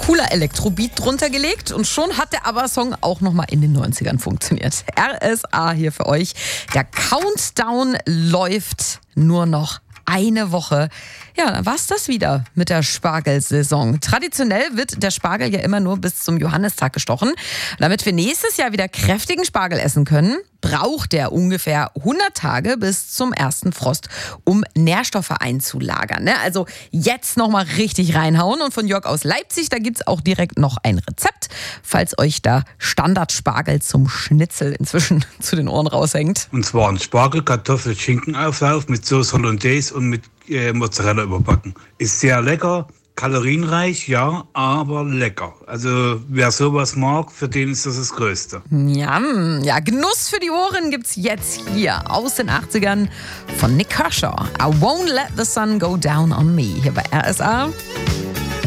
cooler Elektrobeat drunter gelegt und schon hat der ABBA-Song auch nochmal in den 90ern funktioniert. RSA hier für euch. Der Countdown läuft nur noch eine Woche. Ja, dann war's das wieder mit der Spargelsaison. Traditionell wird der Spargel ja immer nur bis zum Johannistag gestochen. Damit wir nächstes Jahr wieder kräftigen Spargel essen können, braucht der ungefähr 100 Tage bis zum ersten Frost, um Nährstoffe einzulagern. Also jetzt nochmal richtig reinhauen. Und von Jörg aus Leipzig, da gibt's auch direkt noch ein Rezept, falls euch da Standardspargel zum Schnitzel inzwischen zu den Ohren raushängt. Und zwar ein Spargel, Kartoffel, Schinkenauflauf mit Sauce Hollandaise und mit Mozzarella überbacken. Ist sehr lecker, kalorienreich, ja, aber lecker. Also wer sowas mag, für den ist das das Größte. Ja, Genuss für die Ohren gibt's jetzt hier aus den 80ern von Nick Kershaw. I won't let the sun go down on me. Hier bei RSA.